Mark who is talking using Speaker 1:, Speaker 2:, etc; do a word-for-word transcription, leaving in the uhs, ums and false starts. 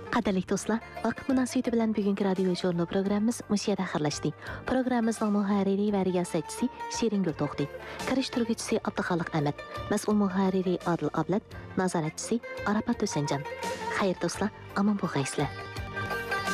Speaker 1: Qadirlik do'stlar, vaqt munosabati bilan bugungi radio jurnal programmamiz mushayada xirlashdi. Programmamizning muharriri va riyosatchisi Shiringul To'xti, kirishtiruvchisi Abduxoliq Ahmad, mas'ul muharriri Adil Ablat, nazoratchisi Arafat To'sanjan. Xayr do'stlar, aman bo'lgaysizlar.